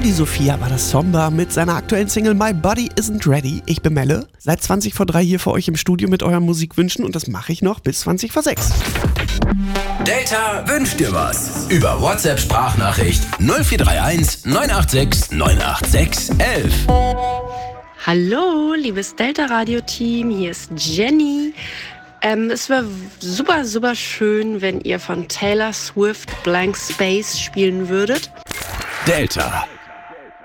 die Sophia war das Somba mit seiner aktuellen Single My Body Isn't Ready. Ich bin Melle, seit 20 vor 3 hier für euch im Studio mit euren Musikwünschen und das mache ich noch bis 20 vor 6. Delta wünscht dir was. Über WhatsApp-Sprachnachricht 0431 986 986 11. Hallo, liebes Delta-Radio-Team, hier ist Jenny. Es wäre super, super schön, wenn ihr von Taylor Swift Blank Space spielen würdet. Delta.